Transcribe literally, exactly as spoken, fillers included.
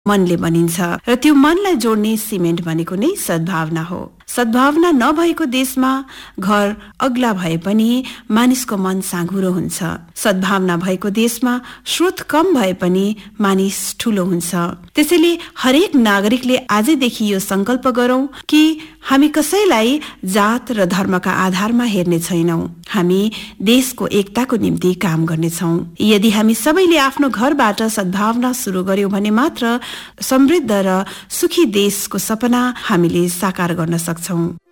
मनले बनिन्छ र त्यो मनलाई जोड्ने सिमेन्ट भनेको नै सद्भावना हो। सद्भावना नभएको देशमा घर अग्ला भए पनि मानिसको मन साँघुरो हुन्छ। सद्भावना भएको देशमा स्रोत कम भए पनि मानिस ठूलो हुन्छ। त्यसैले हरेक नागरिकले आजैदेखि यो संकल्प गरौं कि हामी कसैलाई जात र धर्मका आधारमा हेर्ने छैनौं। हामी देशको एकताको निम्ति काम गर्नेछौं। यदि हामी सबैले आफ्नो घरबाट सद्भावना सुरु गर्यौं भने मात्र समृद्ध र सुखी देशको सपना हामीले साकार गर्न सक्छौं।